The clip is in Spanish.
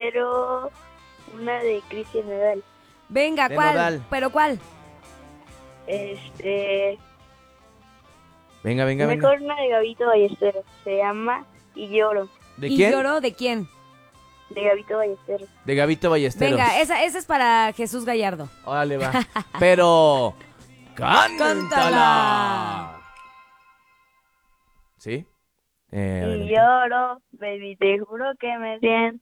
quiero una de Cristian Nodal. Venga, De ¿cuál? Nodal. ¿Pero cuál? Venga. Mejor una de Gabito Ballesteros. Se llama Y Lloro. ¿De ¿Y quién? lloró de quién? De Gabito Ballesteros. De Gabito Ballesteros. Venga, esa es para Jesús Gallardo. Órale, va. Pero... ¡Cántala! ¿Sí? Y adelante. lloro, baby, te juro que me siento